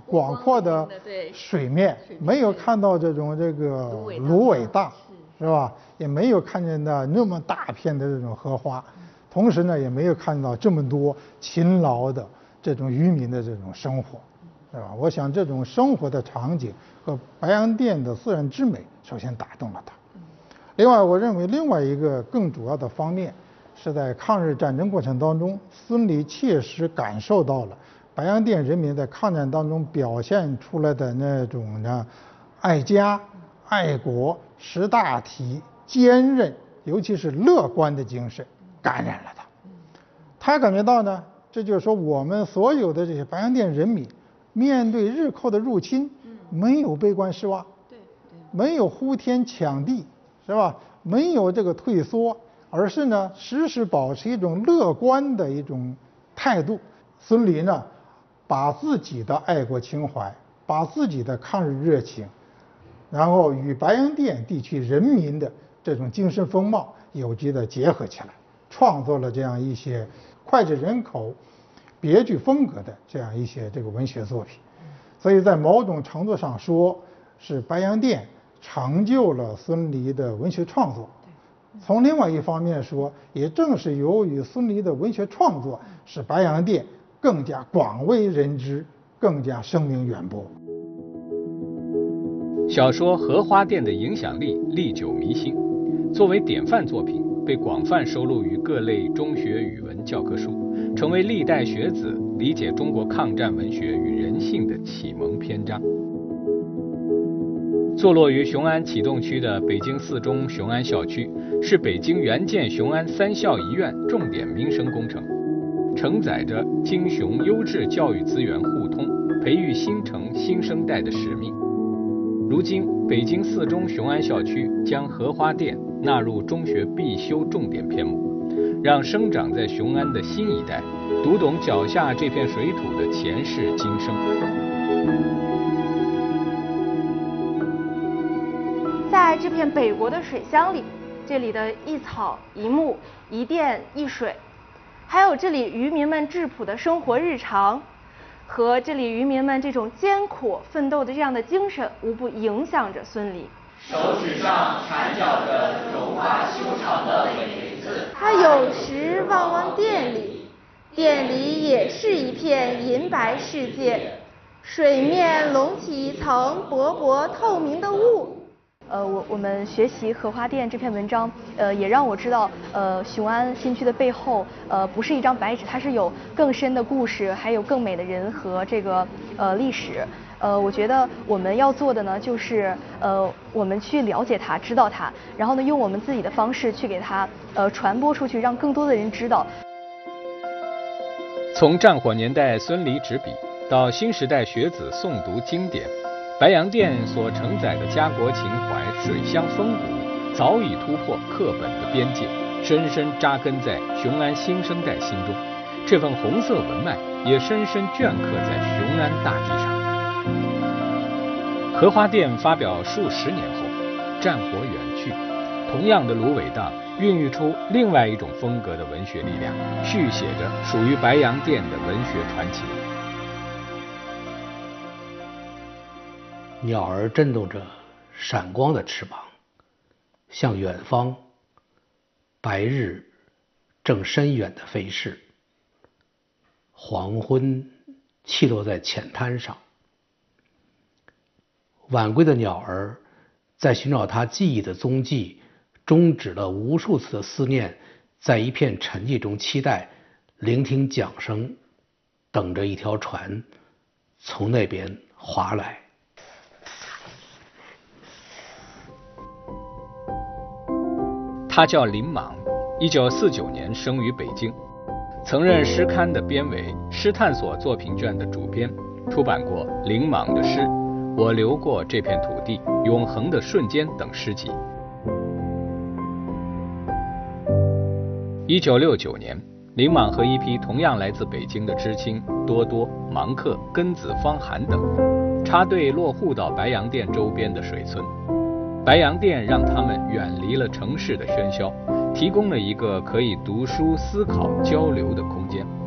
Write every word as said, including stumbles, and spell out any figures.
广阔的水面，没有看到这种这个芦苇荡，是吧？也没有看见到那么大片的这种荷花，同时呢，也没有看到这么多勤劳的这种渔民的这种生活，是吧？我想这种生活的场景和白洋淀的自然之美，首先打动了他。另外，我认为另外一个更主要的方面，是在抗日战争过程当中，孙犁切实感受到了白洋淀人民在抗战当中表现出来的那种呢爱家、爱国、识大体、坚韧，尤其是乐观的精神，感染了他。他感觉到呢，这就是说我们所有的这些白洋淀人民，面对日寇的入侵，没有悲观失望，没有呼天抢地，是吧？没有这个退缩，而是呢时时保持一种乐观的一种态度。孙犁呢，把自己的爱国情怀，把自己的抗日热情，然后与白洋淀地区人民的这种精神风貌有机的结合起来，创作了这样一些脍炙人口、别具风格的这样一些这个文学作品。所以在某种程度上说，是白洋淀成就了孙犁的文学创作。从另外一方面说，也正是由于孙犁的文学创作，使白洋淀更加广为人知，更加声名远播。 小说《荷花淀》的影响力历久弥新，作为典范作品，被广泛收录于各类中学语文教科书，成为历代学子理解中国抗战文学与人性的启蒙篇章。坐落于雄安启动区的北京四中雄安校区，是北京援建雄安三校医院重点民生工程，承载着京雄优质教育资源互通、培育新城新生代的使命。如今，北京四中雄安校区将荷花淀纳入中学必修重点篇目，让生长在雄安的新一代读懂脚下这片水土的前世今生。 在这片北国的水乡里，这里的一草一木、一电一水，还有这里渔民们质朴的生活日常，和这里渔民们这种艰苦奋斗的这样的精神，无不影响着孙犁。 手指上缠绕着绒花修长的苇子， 他有时望望店里，店里也是一片银白世界，水面隆起一层薄薄透明的雾。呃，我我们学习《荷花淀》这篇文章，呃，也让我知道，呃，雄安新区的背后，呃，不是一张白纸，它是有更深的故事，还有更美的人和这个呃历史。呃，我觉得我们要做的呢，就是呃，我们去了解它，知道它，然后呢，用我们自己的方式去给它呃传播出去，让更多的人知道。 从战火年代孙犁执笔，到新时代学子诵读经典，白洋淀所承载的家国情怀、水乡风骨，早已突破课本的边界，深深扎根在雄安新生代心中。这份红色文脉也深深镌刻在雄安大地上。荷花淀发表数十年后，战火远去，同样的芦苇荡孕育出另外一种风格的文学力量，续写着属于白洋淀的文学传奇。 鸟儿震动着闪光的翅膀，向远方，白日正深远地飞逝。黄昏栖落在浅滩上，晚归的鸟儿在寻找它记忆的踪迹，终止了无数次的思念，在一片沉寂中期待，聆听桨声，等着一条船从那边划来。 他叫林莽，一九四九年生于北京，曾任诗刊的编委、诗探索作品卷的主编，出版过林莽的诗、我流过这片土地、永恒的瞬间等诗集。一九六九年，林莽和一批同样来自北京的知青多多、芒克、根子、方涵等，插队落户到白洋淀周边的水村。白洋淀让他们远离了城市的喧嚣，提供了一个可以读书、思考、交流的空间。